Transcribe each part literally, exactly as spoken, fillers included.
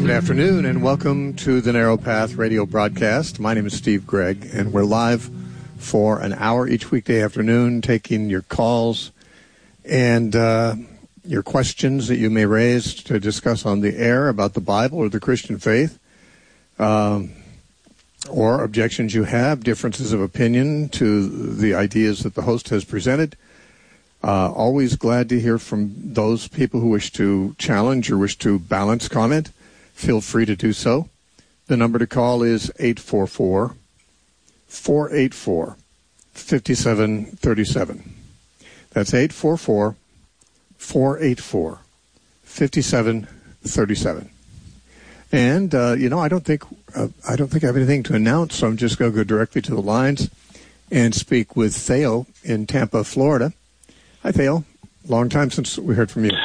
Good afternoon, and welcome to the Narrow Path radio broadcast. My name is Steve Gregg, and we're live for an hour each weekday afternoon, taking your calls and uh, your questions that you may raise to discuss on the air about the Bible or the Christian faith, um, or objections you have, differences of opinion to the ideas that the host has presented. Uh, always glad to hear from those people who wish to challenge or wish to balance comment. Feel free to do so. The number to call is eight four four, four eight four, five seven three seven. That's eight four four, four eight four, five seven three seven. And, uh, you know, I don't think uh, I don't think I have anything to announce, so I'm just going to go directly to the lines and speak with Theo in Tampa, Florida. Hi, Theo. Long time since we heard from you.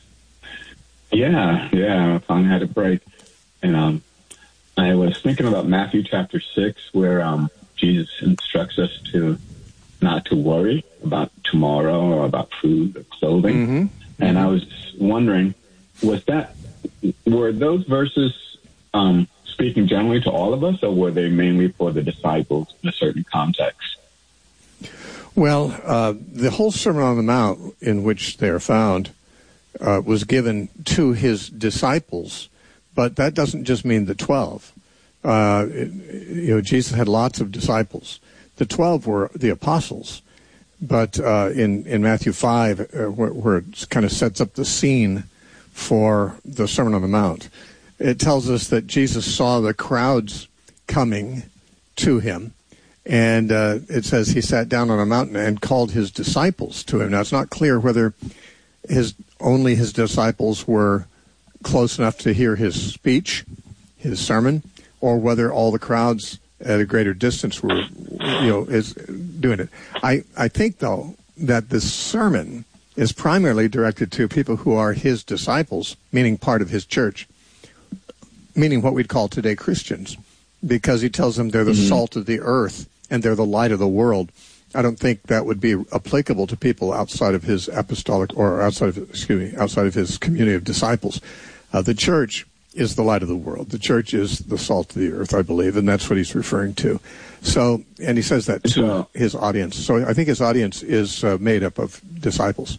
Yeah, yeah. I finally had a break. And um, I was thinking about Matthew chapter six, where um, Jesus instructs us to not to worry about tomorrow or about food or clothing. Mm-hmm. And I was wondering, was that, were those verses um, speaking generally to all of us, or were they mainly for the disciples in a certain context? Well, uh, the whole Sermon on the Mount in which they are found Uh, was given to his disciples, but that doesn't just mean the twelve. Uh, it, you know, Jesus had lots of disciples. The twelve were the apostles, but uh, in in Matthew five, uh, where, where it kind of sets up the scene for the Sermon on the Mount, it tells us that Jesus saw the crowds coming to him, and uh, it says he sat down on a mountain and called his disciples to him. Now, it's not clear whether his only his disciples were close enough to hear his speech, his sermon, or whether all the crowds at a greater distance were, you know, is doing it. I, I think, though, that this sermon is primarily directed to people who are his disciples, meaning part of his church, meaning what we'd call today Christians, because he tells them they're the mm-hmm. salt of the earth and they're the light of the world. I don't think that would be applicable to people outside of his apostolic or outside of, excuse me, outside of his community of disciples. Uh, the church is the light of the world. The church is the salt of the earth, I believe, and that's what he's referring to. So, and he says that to so, his audience. So I think his audience is uh, made up of disciples.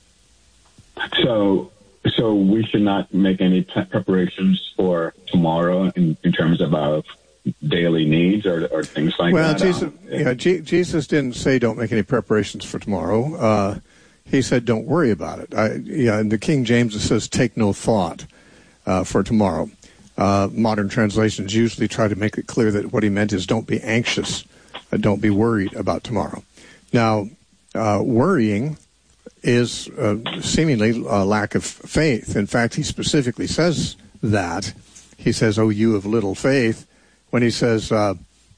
So, so we should not make any preparations for tomorrow in, in terms of our daily needs or, or things like well, that? Well, Jesus, yeah, G- Jesus didn't say don't make any preparations for tomorrow. Uh, he said don't worry about it. I, yeah, in the King James it says take no thought uh, for tomorrow. Uh, modern translations usually try to make it clear that what he meant is don't be anxious, uh, don't be worried about tomorrow. Now, uh, worrying is uh, seemingly a lack of faith. In fact, he specifically says that. He says, "Oh, you of little faith." When he says, uh,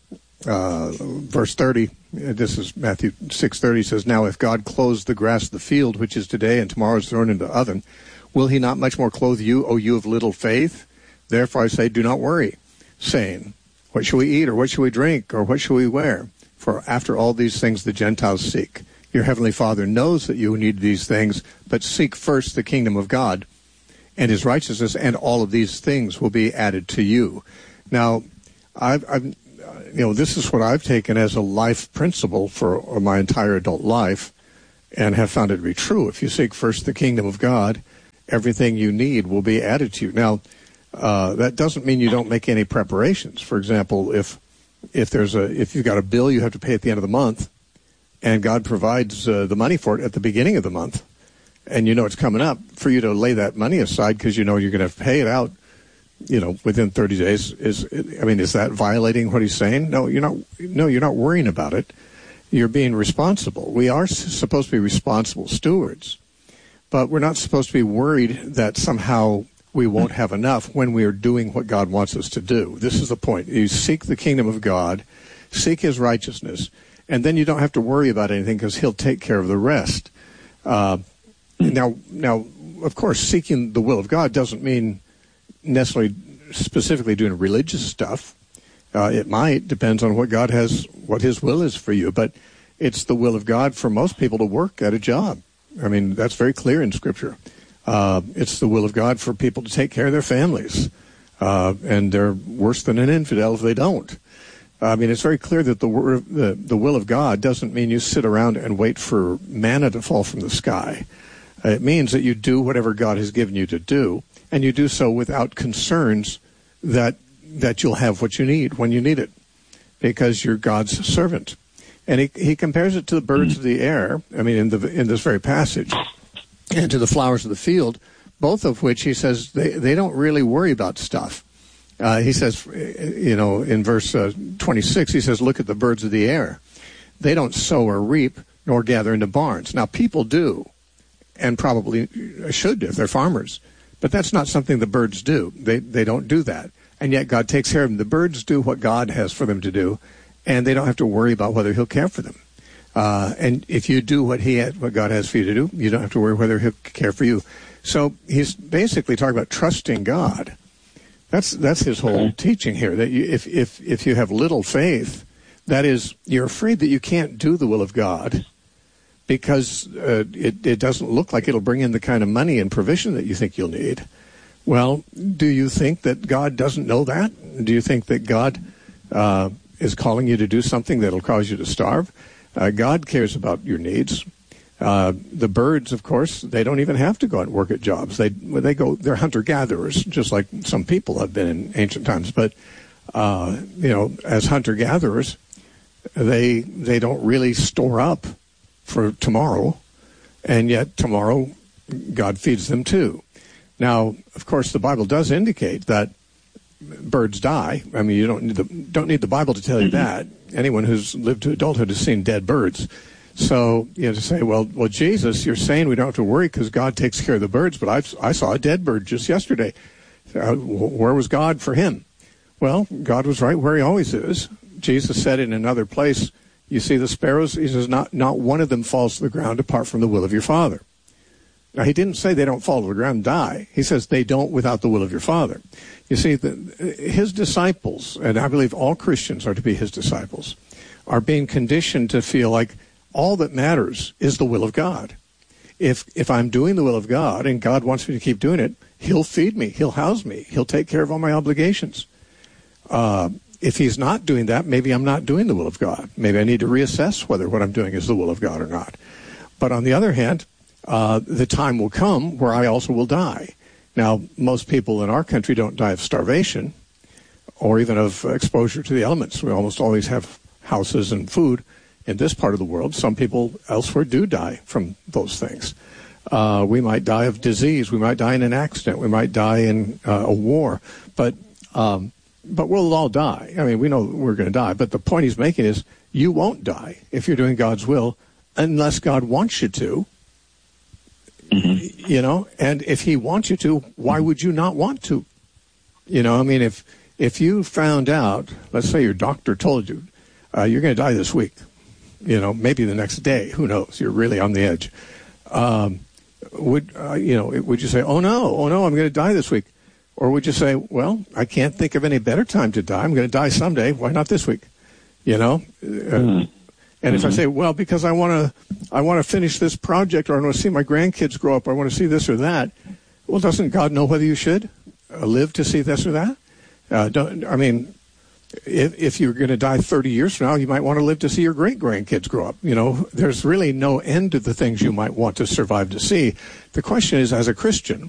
uh, verse thirty, this is Matthew six thirty, says, "Now if God clothes the grass of the field, which is today and tomorrow is thrown into the oven, will he not much more clothe you, O you of little faith? Therefore I say, do not worry, saying, what shall we eat, or what shall we drink, or what shall we wear? For after all these things the Gentiles seek. Your heavenly Father knows that you need these things, but seek first the kingdom of God and his righteousness, and all of these things will be added to you." Now, I've, I've, you know, this is what I've taken as a life principle for my entire adult life, and have found it to be true. If you seek first the kingdom of God, everything you need will be added to you. Now, uh, that doesn't mean you don't make any preparations. For example, if if there's a if you've got a bill you have to pay at the end of the month, and God provides uh, the money for it at the beginning of the month, and you know it's coming up, for you to lay that money aside because you know you're going to have to pay it out, you know, within thirty days, is, I mean, is that violating what he's saying? No, you're not, no, you're not worrying about it. You're being responsible. We are supposed to be responsible stewards, but we're not supposed to be worried that somehow we won't have enough when we are doing what God wants us to do. This is the point. You seek the kingdom of God, seek his righteousness, and then you don't have to worry about anything because he'll take care of the rest. Uh, now, now, of course, seeking the will of God doesn't mean necessarily specifically doing religious stuff. Uh, it might, depends on what God has, what his will is for you, but it's the will of God for most people to work at a job. I mean, that's very clear in Scripture. Uh, it's the will of God for people to take care of their families. uh, and they're worse than an infidel if they don't. I mean, it's very clear that the, word, the the will of God doesn't mean you sit around and wait for manna to fall from the sky. It means that you do whatever God has given you to do, and you do so without concerns that that you'll have what you need when you need it, because you're God's servant. And he he compares it to the birds of the air. I mean, in the in this very passage, and to the flowers of the field, both of which he says they they don't really worry about stuff. Uh, he says, you know, in verse uh, twenty-six, he says, look at the birds of the air. They don't sow or reap nor gather into barns. Now, people do, and probably should if they're farmers. But that's not something the birds do. They they don't do that. And yet God takes care of them. The birds do what God has for them to do, and they don't have to worry about whether he'll care for them. Uh, and if you do what he has, what God has for you to do, you don't have to worry whether he'll care for you. So he's basically talking about trusting God. That's that's his whole okay. teaching here. That you, if if if you have little faith, that is, you're afraid that you can't do the will of God because uh, it it doesn't look like it'll bring in the kind of money and provision that you think you'll need. Well, do you think that God doesn't know that? Do you think that God uh, is calling you to do something that'll cause you to starve? Uh, God cares about your needs. Uh, the birds, of course, they don't even have to go out and work at jobs. They they go. They're hunter-gatherers, just like some people have been in ancient times. But uh, you know, as hunter-gatherers, they they don't really store up for tomorrow, and yet tomorrow God feeds them too. Now, of course, the Bible does indicate that birds die. I mean, you don't need the don't need the Bible to tell you that. Anyone who's lived to adulthood has seen dead birds. So, you know, to say, well, well, Jesus, you're saying we don't have to worry because God takes care of the birds, but I've, I saw a dead bird just yesterday. Uh, where was God for him? Well, God was right where he always is. Jesus said in another place, you see the sparrows? He says, not, not one of them falls to the ground apart from the will of your Father. Now, he didn't say they don't fall to the ground and die. He says they don't without the will of your Father. You see, the, his disciples, and I believe all Christians are to be his disciples, are being conditioned to feel like all that matters is the will of God. If if I'm doing the will of God and God wants me to keep doing it, he'll feed me, he'll house me, he'll take care of all my obligations. Uh, if he's not doing that, maybe I'm not doing the will of God. Maybe I need to reassess whether what I'm doing is the will of God or not. But on the other hand, uh, the time will come where I also will die. Now, most people in our country don't die of starvation or even of exposure to the elements. We almost always have houses and food. In this part of the world, some people elsewhere do die from those things. Uh, we might die of disease. We might die in an accident. We might die in uh, a war. But um, but we'll all die. I mean, we know we're going to die. But the point he's making is you won't die if you're doing God's will unless God wants you to. Mm-hmm. You know, and if he wants you to, why would you not want to? You know, I mean, if, if you found out, let's say your doctor told you, uh, you're going to die this week. You know, maybe the next day. Who knows? You're really on the edge. Um, would uh, you know? Would you say, "Oh no, oh no, I'm going to die this week," or would you say, "Well, I can't think of any better time to die. I'm going to die someday. Why not this week?" You know. Mm-hmm. Uh, and if mm-hmm. I say, "Well, because I want to, I want to finish this project, or I want to see my grandkids grow up, or I want to see this or that," well, doesn't God know whether you should uh, live to see this or that? Uh, don't, I mean. If, if you're going to die thirty years from now, you might want to live to see your great-grandkids grow up. You know, there's really no end to the things you might want to survive to see. The question is, as a Christian,